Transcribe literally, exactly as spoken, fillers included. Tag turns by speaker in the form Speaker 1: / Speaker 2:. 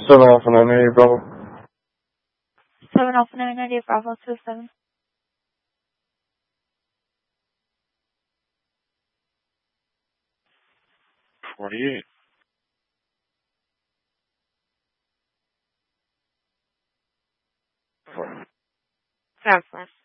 Speaker 1: seven Alpha nine eight Bravo.
Speaker 2: seven Alpha nine eight Bravo two seven.
Speaker 3: forty-eight.
Speaker 2: Southwest.